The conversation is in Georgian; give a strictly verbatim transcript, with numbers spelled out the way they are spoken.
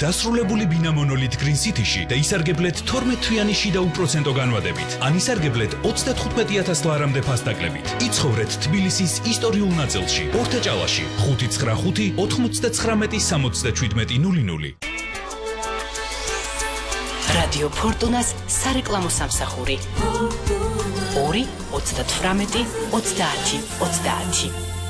დასრულებული ბინა მონოლით Green City-ში და ისარგებლეთ თორმეტ თვიანი შიდა უპროცენტო განვადებით. ან ისარგებლეთ ოცდათხუთმეტი ათას ლარამდე ფასდაკლებით. იცხოვრეთ თბილისის ისტორიულ ნაწილში, ორთაჭალაში, ხუთი ცხრა ხუთი ოთხმოცდაცხრამეტი სამოცდაჩვიდმეტი ნული ნული. რადიო ფორტუნას სარეკლამო სამსახური. ორი ოცდათვრამეტი ოცდაათი ოცდაათი.